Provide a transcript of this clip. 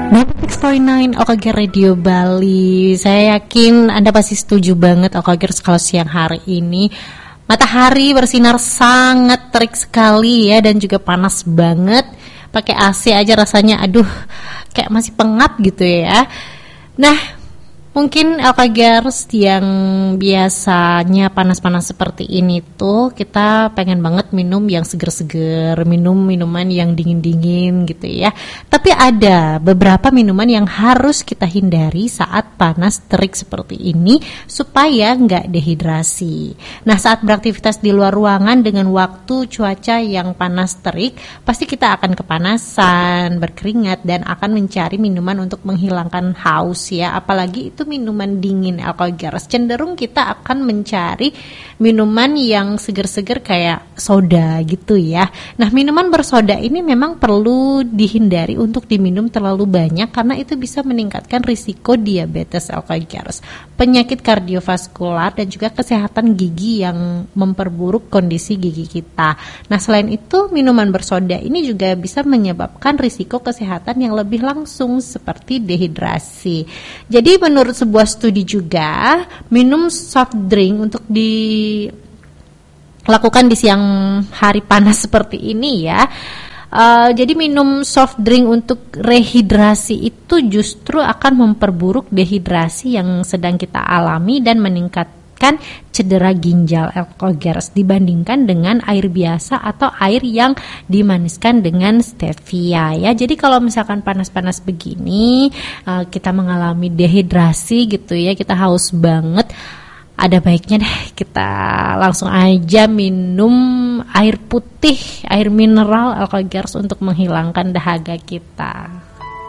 96.9 OKG Radio Bali. Saya yakin Anda pasti setuju banget OKG kalau siang hari ini matahari bersinar sangat terik sekali ya, dan juga panas banget. Pakai AC aja rasanya aduh kayak masih pengap gitu ya. Nah, mungkin Alkagers yang biasanya panas-panas seperti ini tuh kita pengen banget minum yang seger-seger, minum minuman yang dingin-dingin gitu ya. Tapi ada beberapa minuman yang harus kita hindari saat panas terik seperti ini supaya nggak dehidrasi. Nah, saat beraktivitas di luar ruangan dengan waktu cuaca yang panas terik, pasti kita akan kepanasan, berkeringat, dan akan mencari minuman untuk menghilangkan haus ya. Apalagi itu minuman dingin Alkagers, cenderung kita akan mencari minuman yang seger-seger kayak soda gitu ya. Nah, minuman bersoda ini memang perlu dihindari untuk diminum terlalu banyak karena itu bisa meningkatkan risiko diabetes Alkagers, penyakit kardiovaskular, dan juga kesehatan gigi yang memperburuk kondisi gigi kita. Nah, selain itu minuman bersoda ini juga bisa menyebabkan risiko kesehatan yang lebih langsung seperti dehidrasi. Jadi menurut sebuah studi juga, minum soft drink untuk dilakukan di siang hari panas seperti ini ya. Jadi minum soft drink untuk rehidrasi itu justru akan memperburuk dehidrasi yang sedang kita alami dan meningkatkan cedera ginjal Alkagers dibandingkan dengan air biasa atau air yang dimaniskan dengan stevia ya. Jadi kalau misalkan panas-panas begini kita mengalami dehidrasi gitu ya, kita haus banget, ada baiknya deh kita langsung aja minum air putih, air mineral Alkagers untuk menghilangkan dahaga kita.